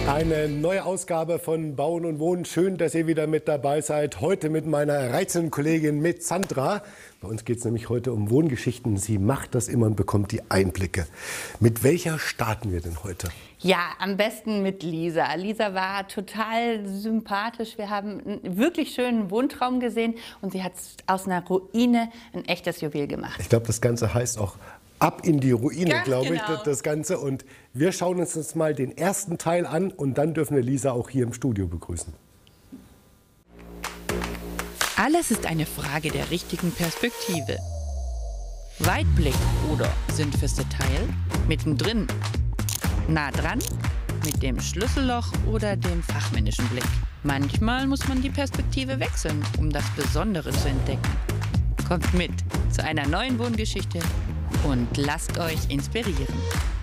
Eine neue Ausgabe von Bauen und Wohnen. Schön, dass ihr wieder mit dabei seid. Heute mit meiner reizenden Kollegin, mit Sandra. Bei uns geht es nämlich heute um Wohngeschichten. Sie macht das immer und bekommt die Einblicke. Mit welcher starten wir denn heute? Ja, am besten mit Lisa. Lisa war total sympathisch. Wir haben einen wirklich schönen Wohntraum gesehen und sie hat aus einer Ruine ein echtes Juwel gemacht. Ich glaube, das Ganze heißt auch Ab in die Ruine, Ganz glaube ich, genau. das Ganze. Und wir schauen uns jetzt mal den ersten Teil an und dann dürfen wir Lisa auch hier im Studio begrüßen. Alles ist eine Frage der richtigen Perspektive. Weitblick oder sind fürs Detail, mittendrin, nah dran, mit dem Schlüsselloch oder dem fachmännischen Blick. Manchmal muss man die Perspektive wechseln, um das Besondere zu entdecken. Kommt mit zu einer neuen Wohngeschichte und lasst euch inspirieren.